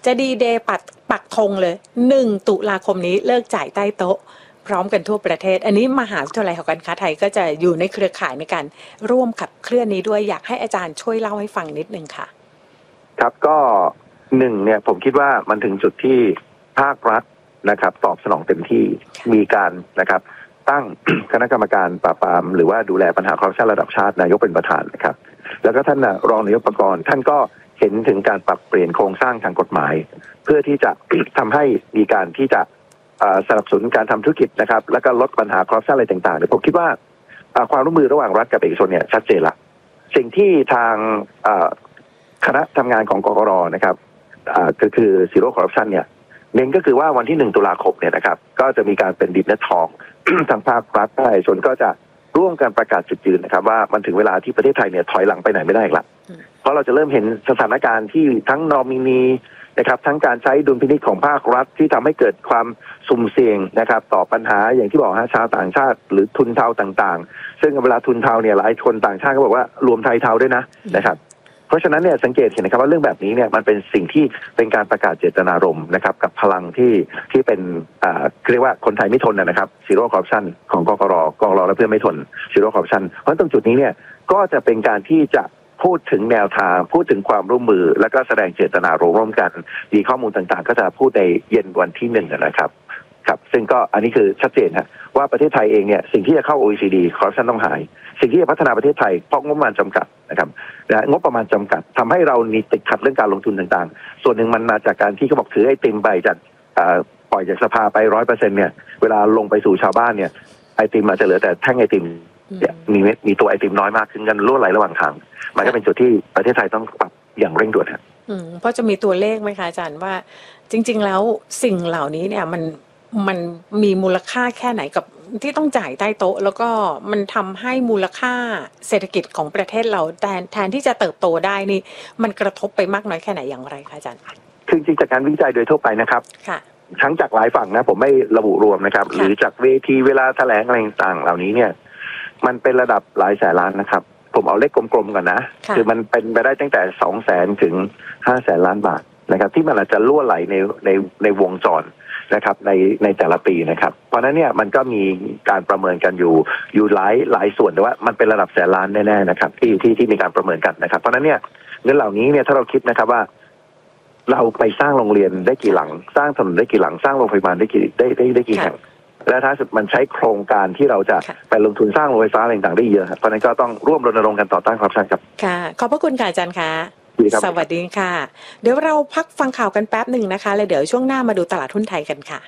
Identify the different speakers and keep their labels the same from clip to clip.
Speaker 1: จะดีเดย์ปักธงเลย1 ตุลาคมนี้เลิกจ่ายใต้โต๊ะพร้อมกันทั่วประเทศอันนี้มหาวิทยาลัยหอการค้าไทยก็จะอยู่ในเครือข่ายในการร่วมขับเคลื่อนนี้ด้วยอยากให้อาจารย์ช่วยเล่าให้ฟังนิดนึงค่ะ
Speaker 2: ครับก็เนี่ยผมคิดว่ามันถึงจุดที่ภาครัฐนะครับตอบสนองเต็มที่มีการนะครับตั้ง คณะกรรมการปราบปรามหรือว่าดูแลปัญหาคอร์รัปชันระดับชาตินายกเป็นประธานนะครับแล้วก็ท่านรองนายกประกรณ์ท่านก็เห็นถึงการปรับเปลี่ยนโครงสร้างทางกฎหมายเพื่อที่จะ ทำให้มีการที่จะสนับสนุนการทำธุรกิจนะครับแล้วก็ลดปัญหาคอร์รัปชันอะไรต่างๆเนี่ยผมคิดว่าความร่วมมือระหว่างรัฐกับเอกชนเนี่ยชัดเจนละสิ่งที่ทางคณะทำงานของกกร.นะครับก็คือ Zero Corruption เนี่ยเน้นก็คือว่าวันที่1 ตุลาคมเนี่ยนะครับก็จะมีการเป็นดินเนอร์ทอง ทางภาครัฐและเอกชนก็จะร่วมกันประกาศจุดยืนนะครับว่ามันถึงเวลาที่ประเทศไทยเนี่ยถอยหลังไปไหนไม่ได้อีกละเพราะเราจะเริ่มเห็นสถานการณ์ที่ทั้งนอมินีนะครับทั้งการใช้ดุลพินิจของภาครัฐที่ทำให้เกิดความสุ่มเสี่ยงนะครับต่อปัญหาอย่างที่บอกชาวต่างชาติหรือทุนเทาต่างๆซึ่งเวลาทุนเทาเนี่ยหลายคนต่างชาติก็บอกว่ารวมไทยเทาด้วยนะครับเพราะฉะนั้นเนี่ยสังเกตเห็นนะครับว่าเรื่องแบบนี้เนี่ยมันเป็นสิ่งที่เป็นการประกาศเจตนารมณ์นะครับกับพลังที่เป็นเรียกว่าคนไทยไม่ทนนะครับ Zero Corruption ของกกรและเพื่อนไม่ทน Zero Corruption เพราะตรงจุดนี้เนี่ยก็จะเป็นการที่จะพูดถึงแนวทางพูดถึงความร่วมมือแล้วก็แสดงเจตนารมณ์ร่วมกันมีข้อมูลต่างๆก็จะพูดในเย็นวันที่1นะครับซึ่งก็อันนี้คือชัดเจนว่าประเทศไทยเองเนี่ยสิ่งที่จะเข้า OECD คอร์รัปชันต้องหายสิ่งที่จะพัฒนาประเทศไทยเพราะงบประมาณจำกัดนะครับงบประมาณจำกัดทำให้เรามีติดขัดเรื่องการลงทุนต่างๆส่วนหนึ่งมันมาจากการที่เขาบอกถือไอติมไปจากปล่อยจากสภาไป 100% เนี่ยเวลาลงไปสู่ชาวบ้านเนี่ยไอติมอาจจะเหลือแต่แท่งไอติมมีตัวไอติมน้อยมากขึ้นกันรั่วไหลระหว่างทางมันก็เป็นจุดที่ประเทศไทยต้องปรับอย่างเร่งด่วนครับ
Speaker 1: เพราะจะมีตัวเลขไหมคะอาจารย์ว่าจริงๆแล้วสิ่งเหล่านี้เนี่ยมันมีมูลค่าแค่ไหนกับที่ต้องจ่ายใต้โต๊ะแล้วก็มันทำให้มูลค่าเศรษฐกิจของประเทศเราแทนที่จะเติบโตได้นี่มันกระทบไปมากน้อยแค่ไหนอย่างไรคะอาจารย์
Speaker 2: คือจริงจากการวิจัยโดยทั่วไปนะครับทั้งจากหลายฝั่งนะผมไม่ระบุรวมนะครับหรือจากเวทีเวลาแถลงอะไรต่างๆเหล่านี้เนี่ยมันเป็นระดับหลายแสนล้านนะครับผมเอาเลขกลมๆก่อนนะคือมันเป็นไปได้ตั้งแต่200,000 ถึง 500,000 ล้านบาทนะครับที่มันอาจจะรั่วไหลในวงจรนะครับในแต่ละปีนะครับเพราะนั้นเนี่ยมันก็มีการประเมินกันอยู่หลายส่วนแต่ว่ามันเป็นระดับแสนล้านแน่ๆนะครับที่มีการประเมินกันนะครับเพราะนั้นเนี่ยเงินเหล่านี้เนี่ยถ้าเราคิดนะครับว่าเราไปสร้างโรงเรียนได้กี่หลังสร้างถนนได้กี่หลังสร้างโรงพยาบาลได้กี่แห่งและถ้าสุดมันใช้โครงการที่เราจะไปลงทุนสร้างโรงไฟฟ้าอะไรต่างๆได้เยอะเพราะนั้นก็ต้องร่วมรณรงค์กันต่อต้านคอร์รัปชันครับ
Speaker 1: ค่ะขอบพระคุณค่ะอาจารย์ค่ะสวัสดีค่ะเดี๋ยวเราพักฟังข่าวกันแป๊บหนึ่งนะคะแล้วเดี๋ยวช่วงหน้ามาดูตลาดหุ้นไทยกันค่ะ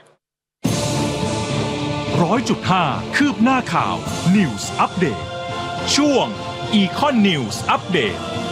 Speaker 3: 100.5 คืบหน้าข่าว News Update ช่วง Econ News Update